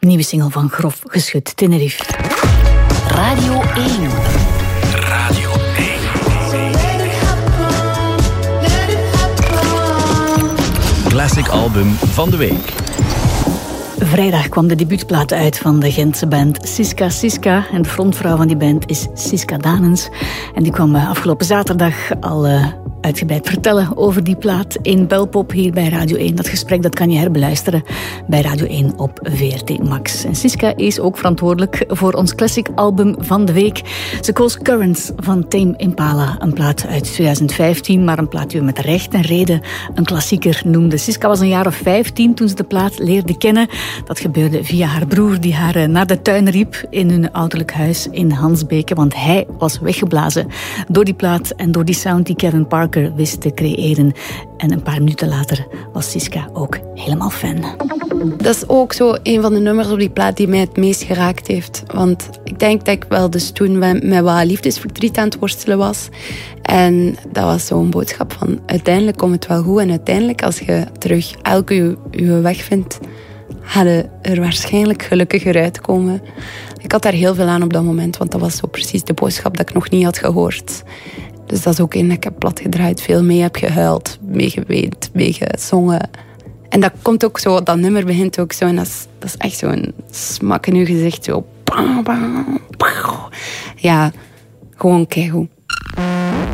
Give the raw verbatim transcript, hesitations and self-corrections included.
Nieuwe single van Grof Geschut Tenerife. Radio één. Radio één. Classic album van de week. Vrijdag kwam de debuutplaat uit van de Gentse band Siska Siska. En de frontvrouw van die band is Siska Danens. En die kwam afgelopen zaterdag al uh, uitgebreid vertellen over die plaat in Belpop hier bij Radio één. Dat gesprek dat kan je herbeluisteren bij Radio één op V R T Max. En Siska is ook verantwoordelijk voor ons classic album van de week. Ze koos Currents van Tame Impala. Een plaat uit twintig vijftien, maar een plaat die we met recht en reden een klassieker noemde. Siska was een jaar of vijftien toen ze de plaat leerde kennen. Dat gebeurde via haar broer die haar naar de tuin riep in hun ouderlijk huis in Hansbeke, want hij was weggeblazen door die plaat en door die sound die Kevin Parker wist te creëren. En een paar minuten later was Siska ook helemaal fan. Dat is ook zo een van de nummers op die plaat die mij het meest geraakt heeft. Want ik denk dat ik wel dus toen met wat liefdesverdriet aan het worstelen was. En dat was zo'n boodschap van uiteindelijk komt het wel goed. En uiteindelijk als je terug elke je, je weg vindt, hadden er waarschijnlijk gelukkiger uitkomen. Ik had daar heel veel aan op dat moment, want dat was zo precies de boodschap dat ik nog niet had gehoord. Dus dat is ook een dat ik heb platgedraaid, veel mee heb gehuild, mee geweend, mee gezongen. En dat komt ook zo, dat nummer begint ook zo, en dat is, dat is echt zo'n smak in je gezicht, zo. Ja, gewoon keigoed.